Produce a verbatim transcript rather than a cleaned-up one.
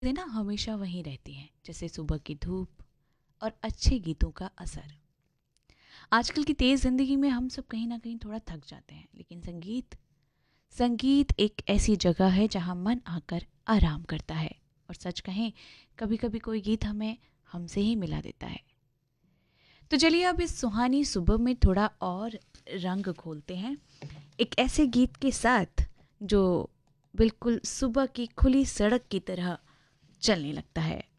यादें ना हमेशा वहीं रहती हैं, जैसे सुबह की धूप और अच्छे गीतों का असर। आजकल की तेज जिंदगी में हम सब कहीं ना कहीं थोड़ा थक जाते हैं, लेकिन संगीत संगीत एक ऐसी जगह है जहां मन आकर आराम करता है। और सच कहें, कभी कभी कोई गीत हमें हमसे ही मिला देता है। तो चलिए अब इस सुहानी सुबह में थोड़ा और रंग खोलते हैं, एक ऐसे गीत के साथ जो बिल्कुल सुबह की खुली सड़क की तरह चलने लगता है।